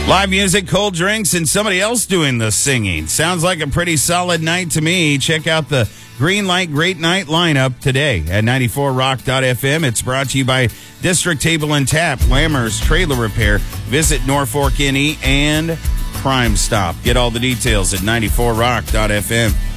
Live music, cold drinks, and somebody else doing the singing. Sounds like a pretty solid night to me. Check out the Greenlight Great Night lineup today at 94rock.fm. It's brought to you by District Table and Tap, Lammer's Trailer Repair. Visit Norfolk NE and Crime Stop. Get all the details at 94rock.fm.